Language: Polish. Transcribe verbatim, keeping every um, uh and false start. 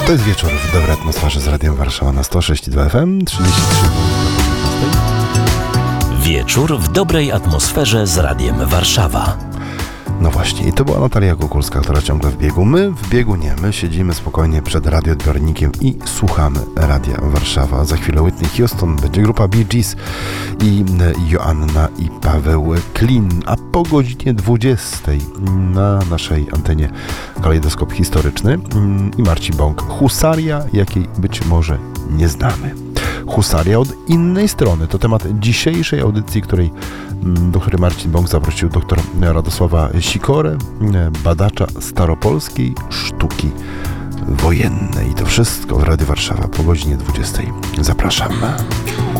To jest wieczór w dobrej atmosferze z Radiem Warszawa na sto sześć i dwa F M, trzydzieści trzy. Wieczór w dobrej atmosferze z Radiem Warszawa. No właśnie, i to była Natalia Kukulska, która ciągle w biegu. My w biegu nie, my siedzimy spokojnie przed radioodbiornikiem i słuchamy Radia Warszawa. Za chwilę Whitney Houston, będzie grupa Bee Gees i Joanna i Paweł Klin. A po godzinie dwudziestej na naszej antenie Kalejdoskop Historyczny i Marcin Bąk. Husaria, jakiej być może nie znamy. Husaria od innej strony. To temat dzisiejszej audycji, której, do której Marcin Bąk zaprosił dr Radosława Sikorę, badacza staropolskiej sztuki wojennej. I to wszystko w Radiu Warszawa po godzinie dwudziestej. Zapraszam.